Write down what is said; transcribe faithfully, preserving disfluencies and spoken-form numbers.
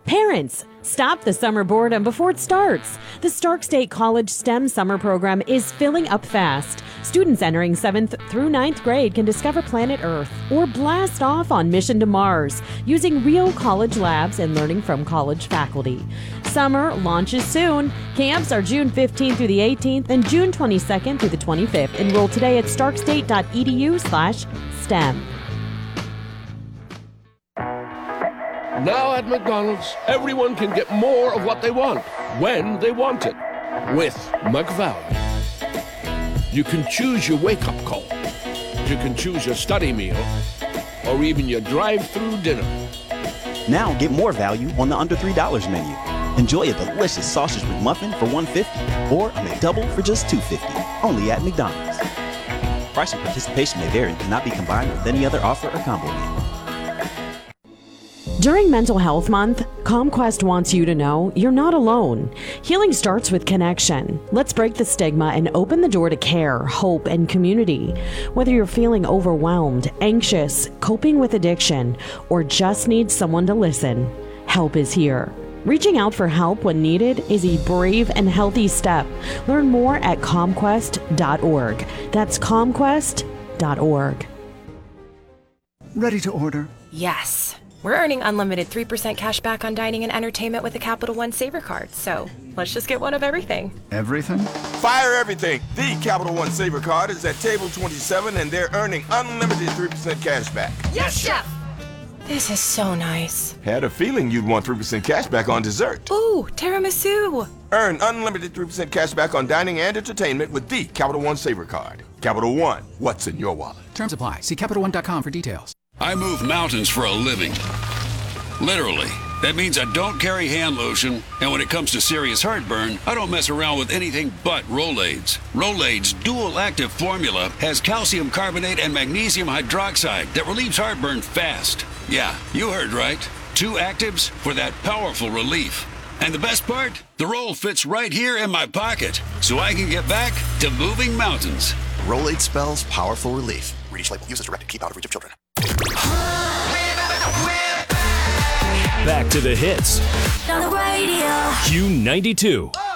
Parents, stop the summer boredom before it starts. The Stark State College STEM summer program is filling up fast. Students entering seventh through ninth grade can discover planet Earth or blast off on mission to Mars using real college labs and learning from college faculty. Summer launches soon. Camps are June fifteenth through the eighteenth and June twenty-second through the twenty-fifth. Enroll today at starkstate.edu slash STEM. Now at McDonald's, everyone can get more of what they want, when they want it, with McValue. You can choose your wake-up call. You can choose your study meal, or even your drive-through dinner. Now get more value on the under three dollars menu. Enjoy a delicious sausage McMuffin for one dollar fifty or a McDouble for just two dollars fifty, only at McDonald's. Price and participation may vary and cannot be combined with any other offer or combo meal. During Mental Health Month, ComQuest wants you to know you're not alone. Healing starts with connection. Let's break the stigma and open the door to care, hope, and community. Whether you're feeling overwhelmed, anxious, coping with addiction, or just need someone to listen, help is here. Reaching out for help when needed is a brave and healthy step. Learn more at comquest dot org. That's comquest dot org. Ready to order? Yes. We're earning unlimited three percent cash back on dining and entertainment with a Capital One Saver card, so let's just get one of everything. Everything? Fire everything! The Capital One Saver card is at table twenty-seven and they're earning unlimited three percent cash back. Yes, Chef! This is so nice. Had a feeling you'd want three percent cash back on dessert. Ooh, tiramisu! Earn unlimited three percent cash back on dining and entertainment with the Capital One Saver card. Capital One, what's in your wallet? Terms apply. See Capital One dot com for details. I move mountains for a living. Literally. That means I don't carry hand lotion, and when it comes to serious heartburn, I don't mess around with anything but Rolaids. Rolaids' dual-active formula has calcium carbonate and magnesium hydroxide that relieves heartburn fast. Yeah, you heard right. Two actives for that powerful relief. And the best part? The roll fits right here in my pocket, so I can get back to moving mountains. Rolaids spells powerful relief. Read each label. Use as directed. Keep out of reach of children. Back to the hits. On the radio. Q ninety-two.